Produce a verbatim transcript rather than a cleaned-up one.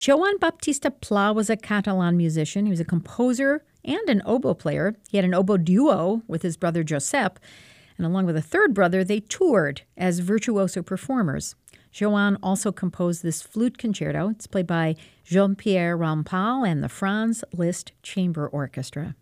Joan Baptista Pla was a Catalan musician. He was a composer and an oboe player. He had an oboe duo with his brother Josep, and along with a third brother, they toured as virtuoso performers. Joan also composed this flute concerto. It's played by Jean-Pierre Rampal and the Franz Liszt Chamber Orchestra.